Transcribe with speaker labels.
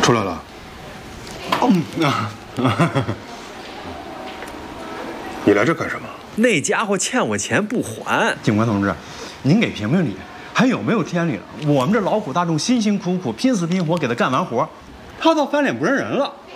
Speaker 1: 出来了。你来这干什么？
Speaker 2: 那家伙欠我钱不还。
Speaker 3: 警官同志，您给评评理，还有没有天理了？我们这劳苦大众辛辛苦苦、拼死拼活给他干完活，他倒翻脸不认人了。